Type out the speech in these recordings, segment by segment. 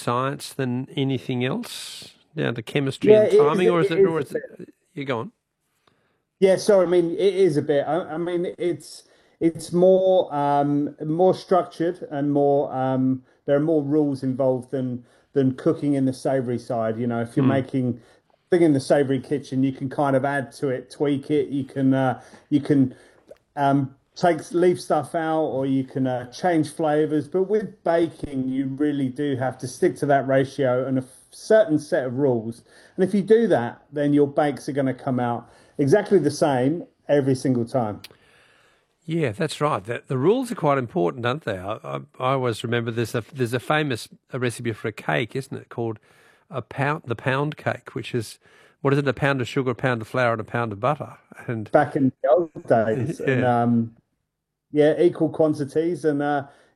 science than anything else, down to chemistry Yeah, and timing, it is a bit. you go on? Yeah, so I mean, it is a bit. I mean, it's more more structured and more there are more rules involved than cooking in the savory side. You know, if you're Hmm. making thing in the savory kitchen, you can kind of add to it, tweak it. You can take leave stuff out, or you can change flavors. But with baking, you really do have to stick to that ratio and a certain set of rules. And if you do that, then your bakes are going to come out exactly the same every single time. Yeah, that's right. The rules are quite important, aren't they? I always remember there's a famous recipe for a cake, isn't it, called the pound cake, which is what is it? A pound of sugar, a pound of flour, and a pound of butter. And Back in the old days, and yeah, yeah, equal quantities, and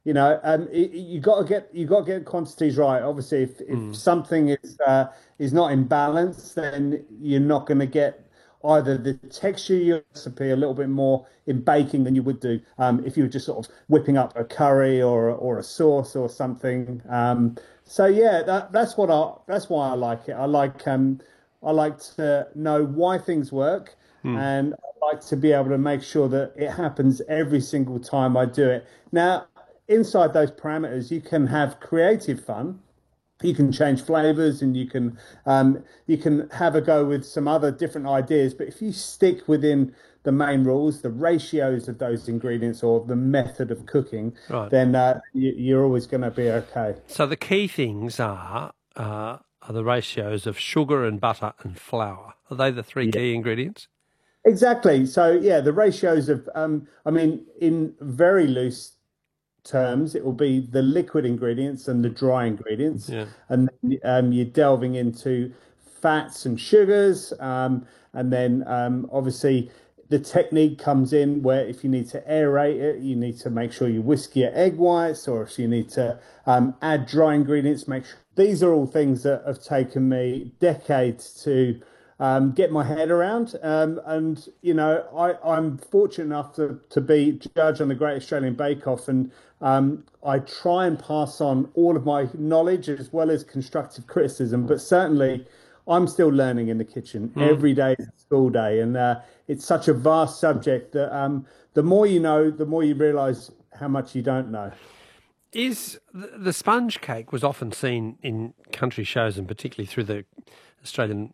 you got to get quantities right. Obviously, if mm, something is not in balance, then you're not going to get either the texture of your recipe a little bit more in baking than you would do if you were just sort of whipping up a curry or a sauce or something. So yeah, that's why I like it. I like to know why things work, mm. and I like to be able to make sure that it happens every single time I do it. Now, inside those parameters, you can have creative fun. You can change flavors, and you can have a go with some other different ideas. But if you stick within the main rules, the ratios of those ingredients, or the method of cooking, Right. then you're always going to be okay. So the key things are the ratios of sugar and butter and flour. Are they the three Yeah. key ingredients? Exactly. So yeah, the ratios of I mean, in very loose terms, it will be the liquid ingredients and the dry ingredients, Yeah. and then, you're delving into fats and sugars, and then obviously the technique comes in where if you need to aerate it, you need to make sure you whisk your egg whites, or if you need to add dry ingredients, make sure. These are all things that have taken me decades to get my head around. And you know, I'm fortunate enough to be judged on the Great Australian Bake Off, and I try and pass on all of my knowledge as well as constructive criticism. But certainly, I'm still learning in the kitchen. Mm. Every day is a school day, and it's such a vast subject that the more you know, the more you realise how much you don't know. Is the sponge cake was often seen in country shows, and particularly through the Australian,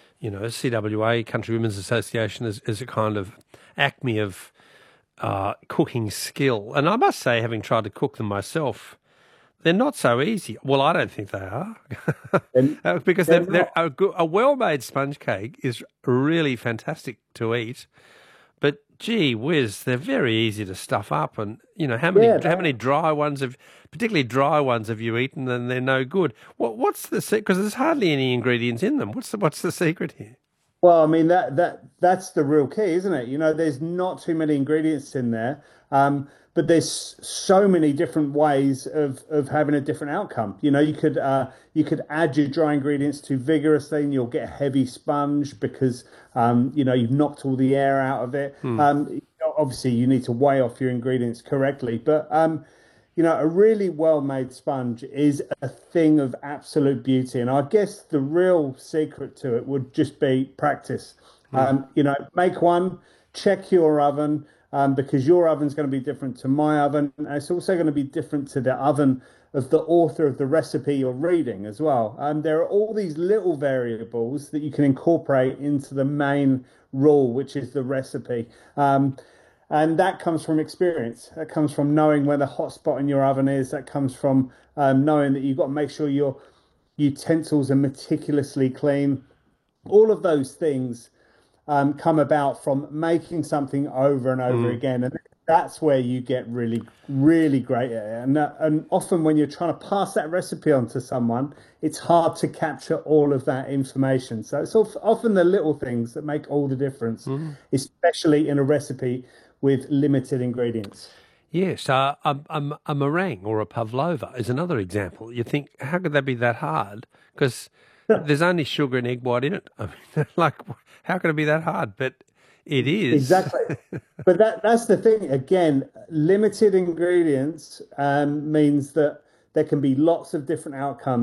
CWA, Country Women's Association, as a kind of acme of cooking skill. And I must say, having tried to cook them myself, they're not so easy. Well, I don't think they are, And because they're they're not. a well-made sponge cake is really fantastic to eat. But gee whiz, they're very easy to stuff up. And Yeah, how many dry ones particularly dry ones, have you eaten, and they're no good? What's the secret? Because there's hardly any ingredients in them. What's the secret here? well, I mean that's the real key, isn't it? You know, there's not too many ingredients in there, but there's so many different ways of having a different outcome. You know, you could add your dry ingredients too vigorously, and you'll get a heavy sponge because you've knocked all the air out of it. Hmm. Obviously, you need to weigh off your ingredients correctly, but a really well-made sponge is a thing of absolute beauty. And I guess the real secret to it would just be practice. Hmm. Make one, check your oven, because your oven's going to be different to my oven. And it's also going to be different to the oven of the author of the recipe you're reading as well. There are all these little variables that you can incorporate into the main rule, which is the recipe. And that comes from experience. That comes from knowing where the hot spot in your oven is. That comes from knowing that you've got to make sure your utensils are meticulously clean. All of those things come about from making something over and over Hmm. again. And that's where you get really, really great at it. And often when you're trying to pass that recipe on to someone, it's hard to capture all of that information. So it's often the little things that make all the difference, Hmm. especially in a recipe with limited ingredients. Yes, a meringue or a pavlova is another example. You think, how could that be that hard? Because there's only sugar and egg white in it. I mean, like, how could it be that hard? But it is. Exactly. But that's the thing. Again, limited ingredients means that there can be lots of different outcomes.